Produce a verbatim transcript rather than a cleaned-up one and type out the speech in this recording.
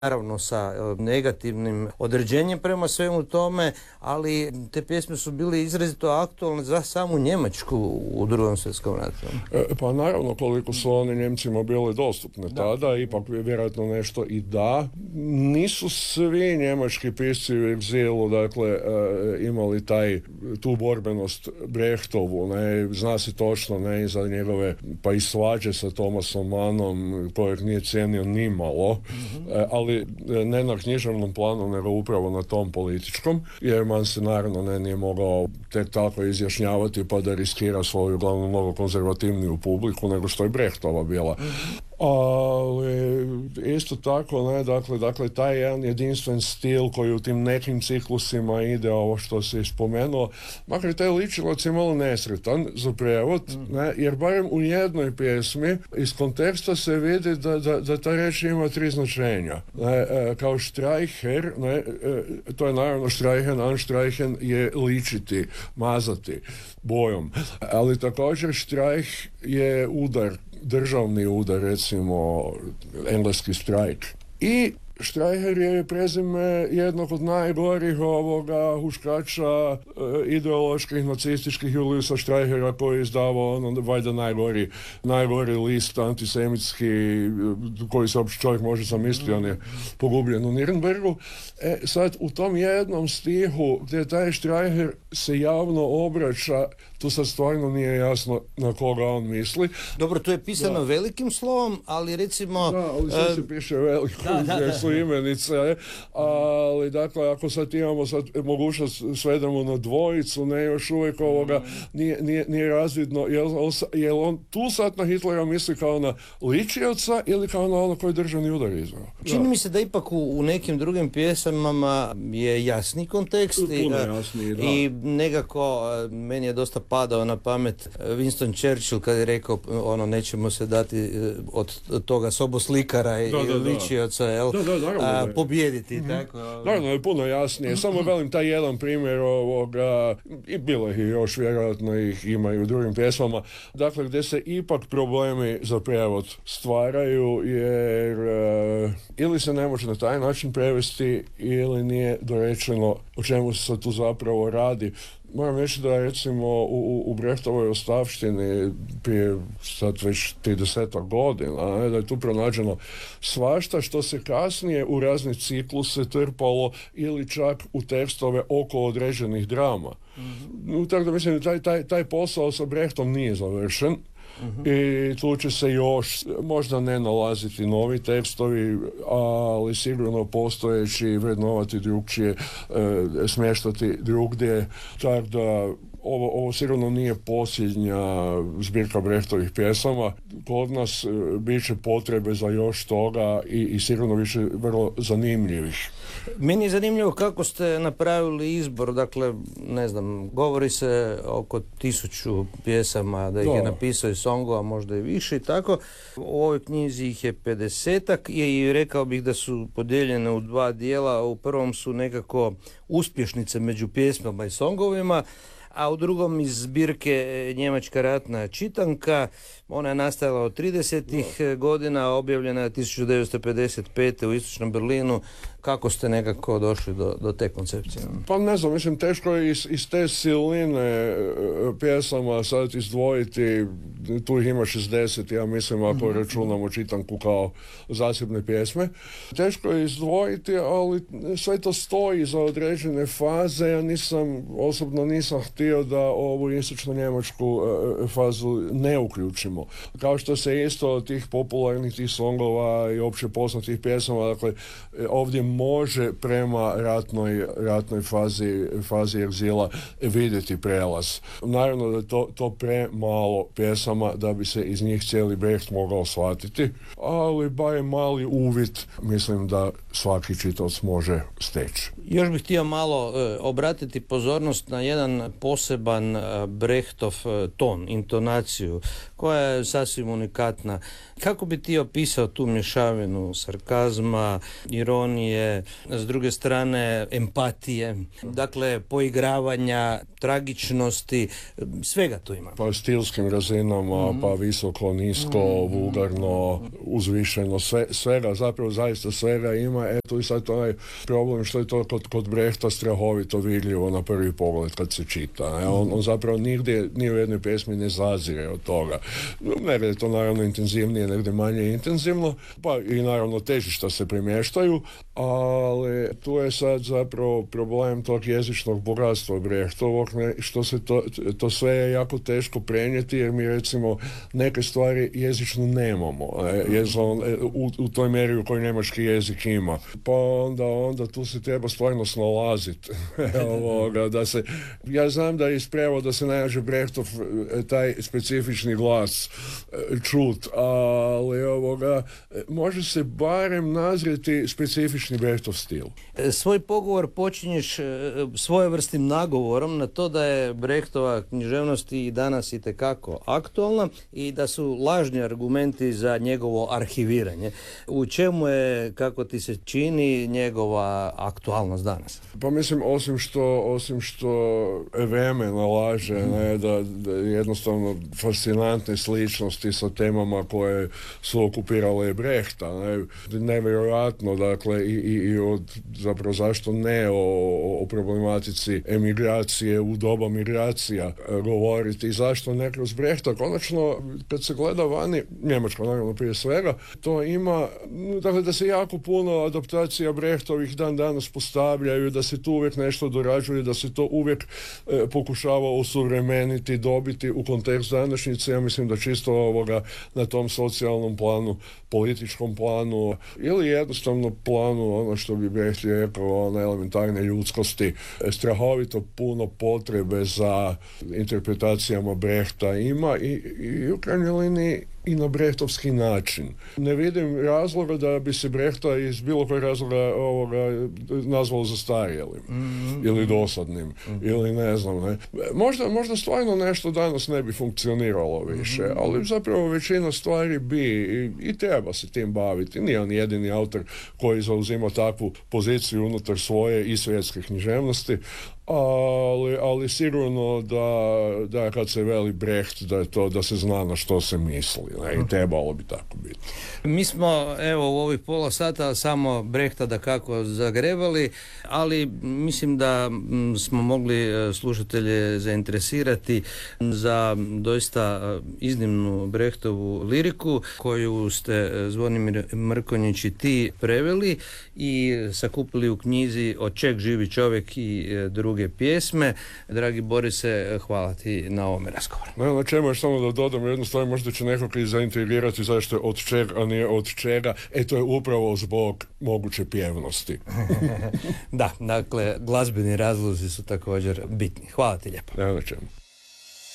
naravno sa negativnim određenjem prema svemu tome, ali te pjesme su bile izrazito aktualne za samu Njemačku u drugom svjetskom ratu. E, pa naravno, koliko su oni Njemcima bile dostupne da. tada, ipak vjerojatno nešto i da. Nisu svi njemački pisci u egzilu, dakle, e, imali taj, tu borbenost Brechtovu, ne, zna se točno, ne, za njegove, pa i svađe sa Thomasom Mannom, kojeg nije cijenio ni malo, mm-hmm. e, ali ne na književnom planu, nego upravo na tom političkom, jer man se naravno ne nije mogao tek tako izjašnjavati pa da riskira svoju glavno mnogo konzervativniju publiku nego što je Brechtova bila. Mm-hmm. Ali isto tako, ne, dakle, dakle, taj jedan jedinstven stil koji u tim nekim ciklusima ide, ovo što se spomenuo, makar taj Ličilac je malo nesretan za prevod, mm. ne, jer barem u jednoj pjesmi iz konteksta se vidi da, da, da ta reč ima tri značenja. Ne, e, kao Streicher, ne, e, to je naravno Streichen, anstreichen je ličiti, mazati bojom, ali također Streich je udar, državni udar, recimo engleski strajk. I Streicher je prezime jednog od najgorih ovoga huškača e, ideoloških nacističkih Juliusa Streichera, koji je izdavao ono, valjda najgori, najgori list antisemitski koji se uopće čovjek može zamisliti, on je pogubljen u Nirnbergu. E, sad u tom jednom stihu gdje taj Streicher se javno obraća, tu sad stvarno nije jasno na koga on misli. Dobro, to je pisano da. velikim slovom, ali recimo... Da, ali sve uh, se piše velikom, da, da, da. su imenice, ali dakle, ako sad imamo sad mogućnost svedemo na dvojicu, ne još uvijek ovoga, nije, nije, nije razvidno, je li on tu sad na Hitlera misli kao na Ličioca ili kao na ono koji državni udar izveo? Čini mi se da ipak u, u nekim drugim pjesamama je jasni kontekst i, jasniji, da. i nekako meni je dosta padao na pamet Winston Churchill kad je rekao ono, nećemo se dati od toga soboslikara i Ličioca, jel? Da, da, naravno, a, pobijediti, mm-hmm. tako. Naravno je puno jasnije, samo velim taj jedan primjer ovoga, i bilo ih još, vjerojatno ih ima i u drugim pjesmama, dakle gdje se ipak problemi za prijevod stvaraju, jer uh, ili se ne može na taj način prevesti, ili nije dorečeno o čemu se tu zapravo radi. Moram reći da recimo u, u Brechtovoj ostavštini prije sad već tridesetak godina, ne, da je tu pronađeno svašta što se kasnije u razne cikluse trpalo ili čak u tekstove oko određenih drama. Mm-hmm. Tako da mislim, taj, taj, taj posao sa Brechtom nije završen. Uh-huh. I tu će se još možda ne nalaziti novi tekstovi, ali sigurno postojeći vrednovati drugčije, e, smještati drugdje, tako da ovo, ovo sigurno nije posljednja zbirka Brechtovih pjesama. Kod nas e, bit će potrebe za još toga i, i sigurno više vrlo zanimljivih. Meni je zanimljivo kako ste napravili izbor, dakle, ne znam, govori se oko tisuću pjesama da ih da. je napisao i songova, možda i više i tako. U ovoj knjizi ih je pedesetak i rekao bih da su podijeljene u dva dijela. U prvom su nekako uspješnice među pjesmama i songovima, a u drugom iz zbirke Njemačka ratna čitanka. Ona je nastajala od tridesetih no. godina, objavljena je tisuću devetsto pedeset pete u Istočnom Berlinu. Kako ste nekako došli do, do te koncepcije? Pa ne znam, mislim, teško je iz, iz te siline pjesama sad izdvojiti, tu ih ima šezdeset, ja mislim, ako mm-hmm. računamo čitanku kao zasebne pjesme. Teško je izdvojiti, ali sve to stoji za određene faze. Ja nisam, osobno nisam htio da ovu istočno-njemačku fazu ne uključimo. Kao što se isto od tih popularnih tih songova i opće poznatih pjesama, dakle, ovdje može prema ratnoj, ratnoj fazi, fazi egzila vidjeti prelaz. Naravno da je to, to premalo pjesama da bi se iz njih cijeli Brecht mogao shvatiti, ali barem mali uvid mislim da svaki čitaoc može steći. Još bih htio malo e, obratiti pozornost na jedan poseban Brechtov ton, intonaciju, koja je sasvim unikatna. Kako bi ti opisao tu mješavinu sarkazma, ironije, s druge strane empatije, dakle poigravanja, tragičnosti, svega tu ima? Pa stilskim razinama, mm. pa visoko, nisko, mm. vulgarno, uzvišeno, sve, svega, zapravo zaista svega ima. Eto i sad onaj problem što je to kod, kod Brechta strahovito vidljivo na prvi pogled kad se čita. Ne? On, on zapravo nigdje, ni u jednoj pjesmi ne zazire od toga. Negdje je to naravno intenzivnije, negdje manje intenzivno, pa i naravno težišta se premještaju, ali tu je sad zapravo problem tog jezičnog bogatstva Brechtovog, ne, što se to, to sve je jako teško prenijeti, jer mi recimo neke stvari jezično nemamo, ne, jezon, u, u toj mjeri u kojoj njemački jezik ima. Pa onda, onda tu se treba stvarno snalaziti. da se, ja znam da je iz prevoda se nađe Brechtov taj specifični glas čut, ali ovoga, može se barem nazreti specifični Brechtov stil. Svoj pogovor počinješ svojevrsnim nagovorom na to da je Brechtova književnost i danas itekako aktualna i da su lažni argumenti za njegovo arhiviranje. U čemu je, kako ti se čini, njegova aktualnost danas? Pa mislim, osim što, osim što vreme nalaže, ne, da, da jednostavno fascinantne sličnosti sa temama koje su okupirale Brechta, ne, nevjerojatno, dakle, i, i, i od, zapravo zašto ne o, o problematici emigracije u doba migracija govoriti i zašto ne kroz Brechta. Konačno, kad se gleda vani, Njemačko naravno prije svega, to ima, dakle, da se jako puno adaptacija Brechtovih dan danas postavljaju, da se tu uvijek nešto dorađuje, da se to uvijek e, pokušava osuvremeniti, dobiti u kontekst današnjice. Ja mislim da čisto ovoga na tom socijalnom planu, političkom planu ili jednostavno planu, ono što bi Brecht rekao, one elementarne ljudskosti, strahovito puno potrebe za interpretacijama Brechta ima i, i u krajnjoj liniji i na brechtovski način. Ne vidim razloga da bi se Brechta iz bilo kojeg razloga ovoga nazvalo zastarjelim mm-hmm. ili dosadnim mm-hmm. ili ne znam. Ne. Možda, možda stvarno nešto danas ne bi funkcioniralo više, mm-hmm. ali zapravo većina stvari bi i, i treba se tim baviti. Nije on jedini autor koji zauzima takvu poziciju unutar svoje i svjetske književnosti, ali, ali sigurno da, da kad se veli Brecht, da je to, da se zna na što se misli, ne, i trebalo bi tako biti. Mi smo, evo, u ovih pola sata samo Brechta da kako zagrebali, ali mislim da m, smo mogli slušatelje zainteresirati za doista iznimnu Brechtovu liriku koju ste, Zvonimir Mrkonjić i ti, preveli i sakupili u knjizi Od čeg živi čovjek i druge pjesme. Dragi Borise, hvala ti na ovome razgovoru. Ne, na čemu još samo da dodam jednu stvar, možda će nekog i zaintrigirati zašto je od čega, a nije od čega. E, to je upravo zbog moguće pjevnosti. Da, dakle, glazbeni razlozi su također bitni. Hvala ti lijepo. Ne, na čemu.